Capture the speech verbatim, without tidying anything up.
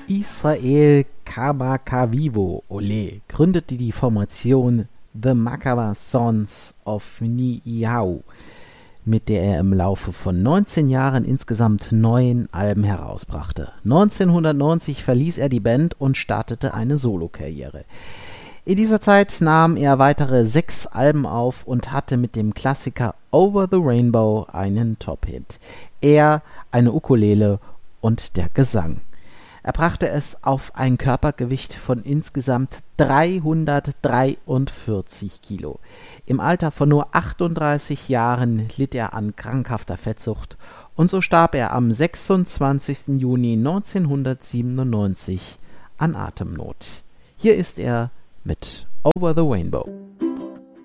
Israel Kamakawiwo Ole gründete die Formation The Merkava Sons of Ni'iyahu, mit der er im Laufe von neunzehn Jahren insgesamt neun Alben herausbrachte. neunzehnhundertneunzig verließ er die Band und startete eine Solokarriere. In dieser Zeit nahm er weitere sechs Alben auf und hatte mit dem Klassiker Over the Rainbow einen Top-Hit. Er, eine Ukulele und der Gesang. Er brachte es auf ein Körpergewicht von insgesamt dreihundertdreiundvierzig Kilo. Im Alter von nur achtunddreißig Jahren litt er an krankhafter Fettsucht und so starb er am sechsundzwanzigsten Juni neunzehnhundertsiebenundneunzig an Atemnot. Hier ist er mit Over the Rainbow.